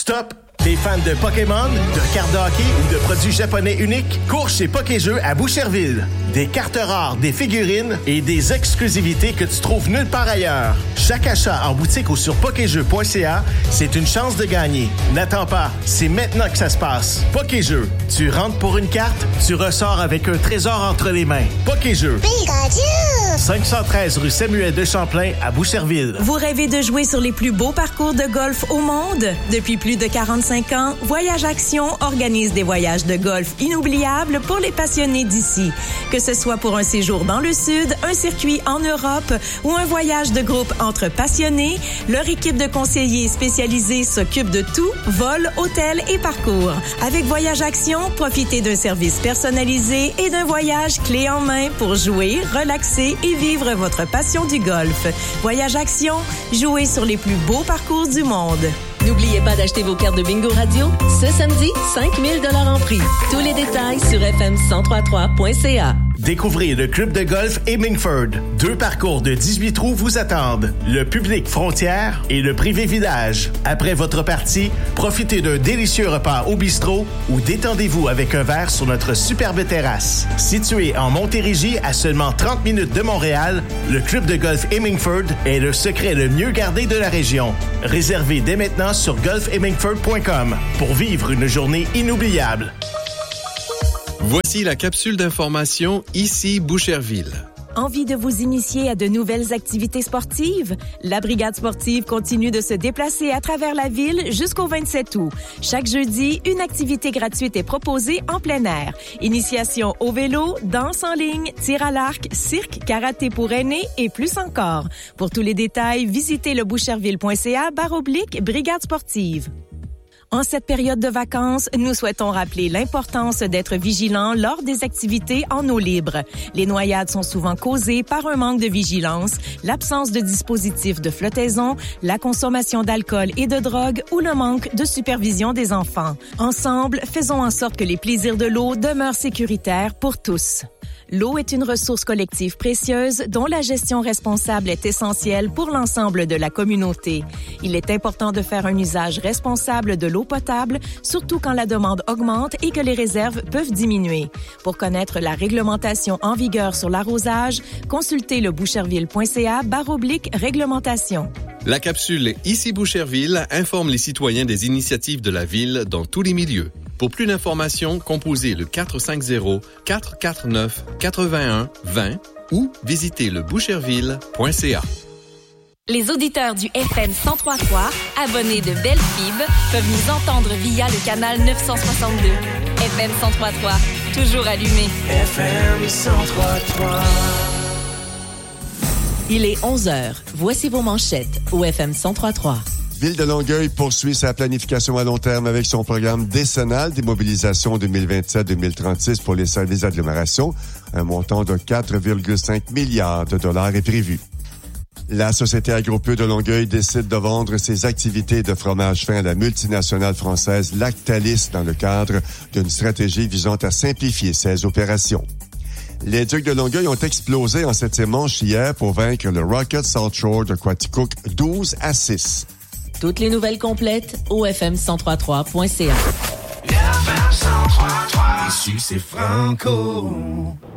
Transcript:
Stop! T'es fan de Pokémon, de cartes de hockey ou de produits japonais uniques? Cours chez Pokéjeux à Boucherville. Des cartes rares, des figurines et des exclusivités que tu trouves nulle part ailleurs. Chaque achat en boutique ou sur pokéjeux.ca, c'est une chance de gagner. N'attends pas, c'est maintenant que ça se passe. Pokéjeux, tu rentres pour une carte, tu ressors avec un trésor entre les mains. Pokéjeux. Pikachu! 513 rue Samuel de Champlain à Boucherville. Vous rêvez de jouer sur les plus beaux parcours de golf au monde? Depuis plus de 45 ans, Voyage Action organise des voyages de golf inoubliables pour les passionnés d'ici. Que ce soit pour un séjour dans le Sud, un circuit en Europe ou un voyage de groupe entre passionnés, leur équipe de conseillers spécialisés s'occupe de tout, vol, hôtel et parcours. Avec Voyage Action, profitez d'un service personnalisé et d'un voyage clé en main pour jouer, relaxer et vivre votre passion du golf. Voyage Action, jouez sur les plus beaux parcours du monde. N'oubliez pas d'acheter vos cartes de Bingo Radio. Ce samedi, 5 000 $ en prix. Tous les détails sur fm1033.ca. Découvrez le club de golf Hemingford. 2 parcours de 18 trous vous attendent. Le public frontière et le privé village. Après votre partie, profitez d'un délicieux repas au bistrot ou détendez-vous avec un verre sur notre superbe terrasse. Situé en Montérégie à seulement 30 minutes de Montréal, le club de golf Hemingford est le secret le mieux gardé de la région. Réservez dès maintenant sur golfhemingford.com pour vivre une journée inoubliable. Voici la capsule d'information ici Boucherville. Envie de vous initier à de nouvelles activités sportives? La Brigade sportive continue de se déplacer à travers la ville jusqu'au 27 août. Chaque jeudi, une activité gratuite est proposée en plein air. Initiation au vélo, danse en ligne, tir à l'arc, cirque, karaté pour aînés et plus encore. Pour tous les détails, visitez le boucherville.ca/brigade sportive. En cette période de vacances, nous souhaitons rappeler l'importance d'être vigilant lors des activités en eau libre. Les noyades sont souvent causées par un manque de vigilance, l'absence de dispositifs de flottaison, la consommation d'alcool et de drogue ou le manque de supervision des enfants. Ensemble, faisons en sorte que les plaisirs de l'eau demeurent sécuritaires pour tous. L'eau est une ressource collective précieuse dont la gestion responsable est essentielle pour l'ensemble de la communauté. Il est important de faire un usage responsable de l'eau potable, surtout quand la demande augmente et que les réserves peuvent diminuer. Pour connaître la réglementation en vigueur sur l'arrosage, consultez le boucherville.ca/réglementation. La capsule Ici Boucherville informe les citoyens des initiatives de la ville dans tous les milieux. Pour plus d'informations, composez le 450-449-81-20 ou visitez le boucherville.ca. Les auditeurs du FM 103.3, abonnés de Belle Fib, peuvent nous entendre via le canal 962. FM 103.3, toujours allumé. FM 103.3. Il est 11h. Voici vos manchettes au FM 103.3. Ville de Longueuil poursuit sa planification à long terme avec son programme décennal d'immobilisation 2027-2036 pour les services d'agglomération. Un montant de 4,5 milliards de dollars est prévu. La Société Agropur de Longueuil décide de vendre ses activités de fromage fin à la multinationale française Lactalis dans le cadre d'une stratégie visant à simplifier ses opérations. Les Ducs de Longueuil ont explosé en 7e manche hier pour vaincre le Rocket South Shore de Quaticook 12-6. Toutes les nouvelles complètes au fm1033.ca. FM 103.3. Ici, c'est Franco.